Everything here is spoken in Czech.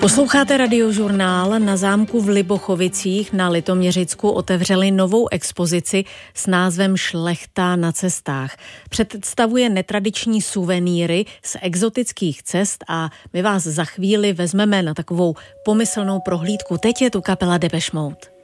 Posloucháte Radiožurnál. Na zámku v Libochovicích na Litoměřicku otevřeli novou expozici s názvem Šlechta na cestách. Představuje netradiční suvenýry z exotických cest a my vás za chvíli vezmeme na takovou pomyslnou prohlídku. Teď je tu kapela Depeche Mode.